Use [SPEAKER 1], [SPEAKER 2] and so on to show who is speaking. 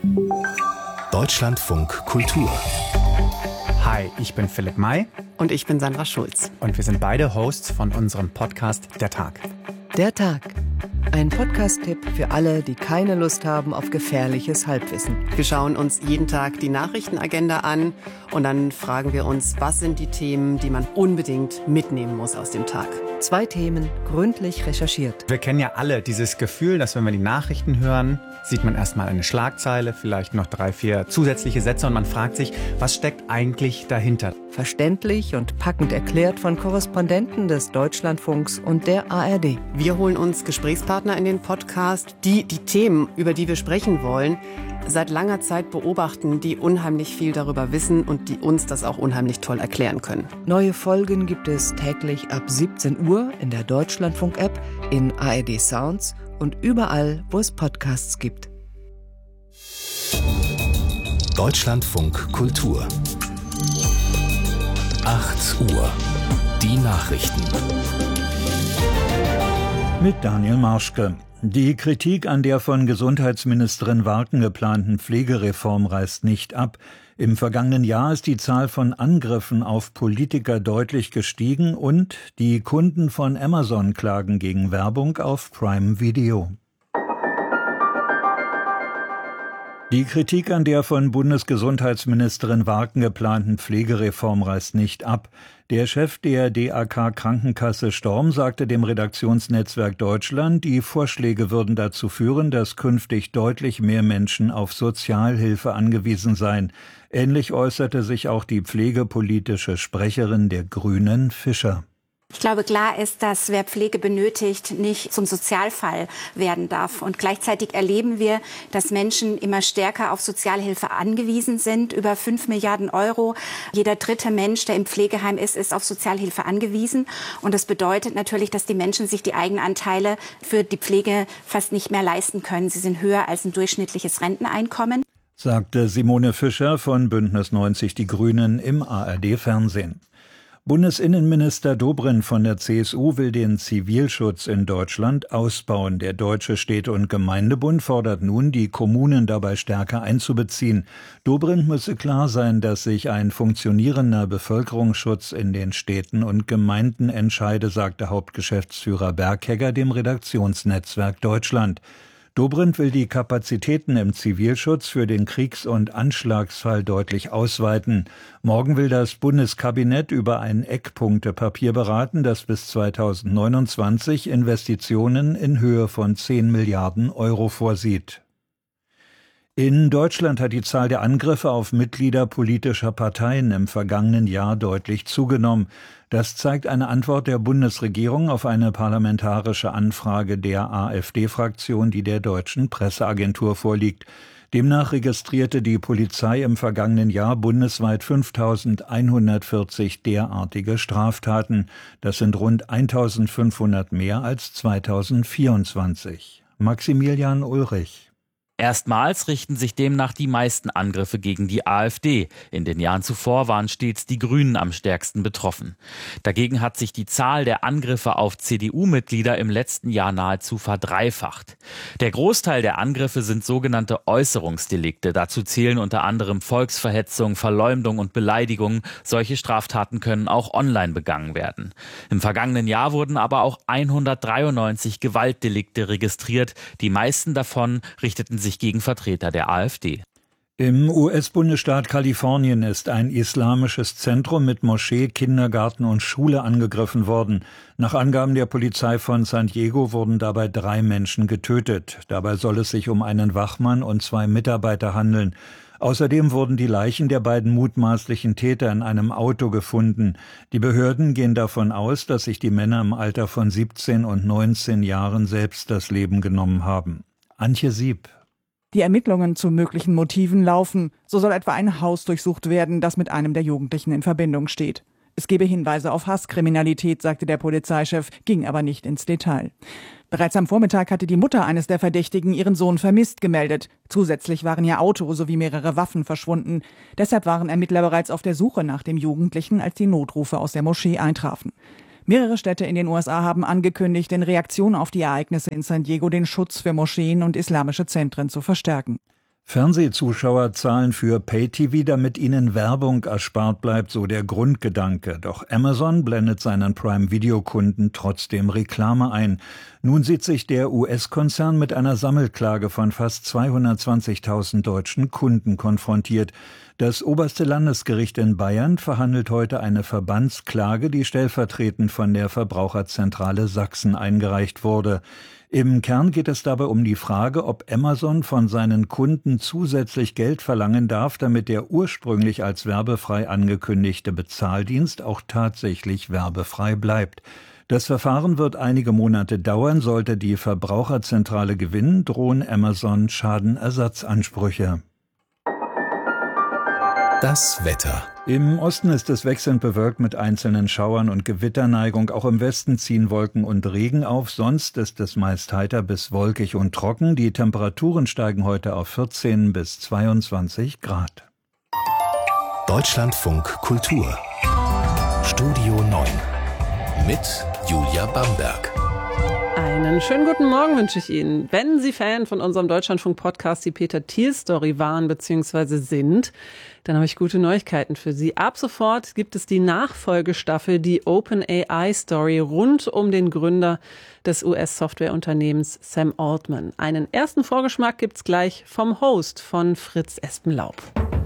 [SPEAKER 1] Deutschlandfunk Kultur.
[SPEAKER 2] Hi, ich bin Philipp May.
[SPEAKER 3] Und ich bin Sandra Schulz.
[SPEAKER 2] Und wir sind beide Hosts von unserem Podcast Der Tag.
[SPEAKER 4] Der Tag. Ein Podcast-Tipp für alle, die keine Lust haben auf gefährliches Halbwissen.
[SPEAKER 3] Wir schauen uns jeden Tag die Nachrichtenagenda an und dann fragen wir uns, was sind die Themen, die man unbedingt mitnehmen muss aus dem Tag.
[SPEAKER 4] 2 Themen, gründlich recherchiert.
[SPEAKER 2] Wir kennen ja alle dieses Gefühl, dass wenn wir die Nachrichten hören, sieht man erstmal eine Schlagzeile, vielleicht noch 3, 4 zusätzliche Sätze und man fragt sich, was steckt eigentlich dahinter?
[SPEAKER 4] Verständlich und packend erklärt von Korrespondenten des Deutschlandfunks und der ARD.
[SPEAKER 3] Wir holen uns Gesprächspartner in den Podcast, die Themen, über die wir sprechen wollen, seit langer Zeit beobachten, die unheimlich viel darüber wissen und die uns das auch unheimlich toll erklären können.
[SPEAKER 4] Neue Folgen gibt es täglich ab 17 Uhr in der Deutschlandfunk-App, in ARD Sounds und überall, wo es Podcasts gibt.
[SPEAKER 1] Deutschlandfunk Kultur. 8 Uhr. Die Nachrichten.
[SPEAKER 5] Mit Daniel Marschke. Die Kritik an der von Gesundheitsministerin Warken geplanten Pflegereform reißt nicht ab. Im vergangenen Jahr ist die Zahl von Angriffen auf Politiker deutlich gestiegen und die Kunden von Amazon klagen gegen Werbung auf Prime Video. Die Kritik an der von Bundesgesundheitsministerin Warken geplanten Pflegereform reißt nicht ab. Der Chef der DAK Krankenkasse Storm sagte dem Redaktionsnetzwerk Deutschland, die Vorschläge würden dazu führen, dass künftig deutlich mehr Menschen auf Sozialhilfe angewiesen seien. Ähnlich äußerte sich auch die pflegepolitische Sprecherin der Grünen, Fischer.
[SPEAKER 6] Ich glaube, klar ist, dass wer Pflege benötigt, nicht zum Sozialfall werden darf. Und gleichzeitig erleben wir, dass Menschen immer stärker auf Sozialhilfe angewiesen sind. Über 5 Milliarden Euro. Jeder 3. Mensch, der im Pflegeheim ist auf Sozialhilfe angewiesen. Und das bedeutet natürlich, dass die Menschen sich die Eigenanteile für die Pflege fast nicht mehr leisten können. Sie sind höher als ein durchschnittliches Renteneinkommen.
[SPEAKER 5] Sagte Simone Fischer von Bündnis 90 Die Grünen im ARD-Fernsehen. Bundesinnenminister Dobrindt von der CSU will den Zivilschutz in Deutschland ausbauen. Der Deutsche Städte- und Gemeindebund fordert nun, die Kommunen dabei stärker einzubeziehen. Dobrindt müsse klar sein, dass sich ein funktionierender Bevölkerungsschutz in den Städten und Gemeinden entscheide, sagte Hauptgeschäftsführer Berghegger dem Redaktionsnetzwerk Deutschland. Dobrindt will die Kapazitäten im Zivilschutz für den Kriegs- und Anschlagsfall deutlich ausweiten. Morgen will das Bundeskabinett über ein Eckpunktepapier beraten, das bis 2029 Investitionen in Höhe von 10 Milliarden Euro vorsieht. In Deutschland hat die Zahl der Angriffe auf Mitglieder politischer Parteien im vergangenen Jahr deutlich zugenommen. Das zeigt eine Antwort der Bundesregierung auf eine parlamentarische Anfrage der AfD-Fraktion, die der deutschen Presseagentur vorliegt. Demnach registrierte die Polizei im vergangenen Jahr bundesweit 5.140 derartige Straftaten. Das sind rund 1.500 mehr als 2024. Maximilian Ulrich.
[SPEAKER 7] Erstmals richten sich demnach die meisten Angriffe gegen die AfD. In den Jahren zuvor waren stets die Grünen am stärksten betroffen. Dagegen hat sich die Zahl der Angriffe auf CDU-Mitglieder im letzten Jahr nahezu verdreifacht. Der Großteil der Angriffe sind sogenannte Äußerungsdelikte. Dazu zählen unter anderem Volksverhetzung, Verleumdung und Beleidigung. Solche Straftaten können auch online begangen werden. Im vergangenen Jahr wurden aber auch 193 Gewaltdelikte registriert. Die meisten davon richteten sich gegen Vertreter der AfD.
[SPEAKER 5] Im US-Bundesstaat Kalifornien ist ein islamisches Zentrum mit Moschee, Kindergarten und Schule angegriffen worden. Nach Angaben der Polizei von San Diego wurden dabei 3 Menschen getötet. Dabei soll es sich um einen Wachmann und 2 Mitarbeiter handeln. Außerdem wurden die Leichen der beiden mutmaßlichen Täter in einem Auto gefunden. Die Behörden gehen davon aus, dass sich die Männer im Alter von 17 und 19 Jahren selbst das Leben genommen haben. Antje Sieb.
[SPEAKER 8] Die Ermittlungen zu möglichen Motiven laufen. So soll etwa ein Haus durchsucht werden, das mit einem der Jugendlichen in Verbindung steht. Es gebe Hinweise auf Hasskriminalität, sagte der Polizeichef, ging aber nicht ins Detail. Bereits am Vormittag hatte die Mutter eines der Verdächtigen ihren Sohn vermisst gemeldet. Zusätzlich waren ihr Auto sowie mehrere Waffen verschwunden. Deshalb waren Ermittler bereits auf der Suche nach dem Jugendlichen, als die Notrufe aus der Moschee eintrafen. Mehrere Städte in den USA haben angekündigt, in Reaktion auf die Ereignisse in San Diego den Schutz für Moscheen und islamische Zentren zu verstärken.
[SPEAKER 5] Fernsehzuschauer zahlen für Pay-TV, damit ihnen Werbung erspart bleibt, so der Grundgedanke. Doch Amazon blendet seinen Prime-Video-Kunden trotzdem Reklame ein. Nun sieht sich der US-Konzern mit einer Sammelklage von fast 220.000 deutschen Kunden konfrontiert. Das oberste Landesgericht in Bayern verhandelt heute eine Verbandsklage, die stellvertretend von der Verbraucherzentrale Sachsen eingereicht wurde. Im Kern geht es dabei um die Frage, ob Amazon von seinen Kunden zusätzlich Geld verlangen darf, damit der ursprünglich als werbefrei angekündigte Bezahldienst auch tatsächlich werbefrei bleibt. Das Verfahren wird einige Monate dauern. Sollte die Verbraucherzentrale gewinnen, drohen Amazon Schadenersatzansprüche.
[SPEAKER 1] Das Wetter.
[SPEAKER 5] Im Osten ist es wechselnd bewölkt mit einzelnen Schauern und Gewitterneigung. Auch im Westen ziehen Wolken und Regen auf. Sonst ist es meist heiter bis wolkig und trocken. Die Temperaturen steigen heute auf 14 bis 22 Grad.
[SPEAKER 1] Deutschlandfunk Kultur. Studio 9. Mit Julia Bamberg.
[SPEAKER 3] Einen schönen guten Morgen wünsche ich Ihnen. Wenn Sie Fan von unserem Deutschlandfunk-Podcast Die Peter-Thiel-Story waren bzw. sind, dann habe ich gute Neuigkeiten für Sie. Ab sofort gibt es die Nachfolgestaffel, die OpenAI-Story rund um den Gründer des US-Softwareunternehmens Sam Altman. Einen ersten Vorgeschmack gibt's gleich vom Host von Fritz Espenlaub.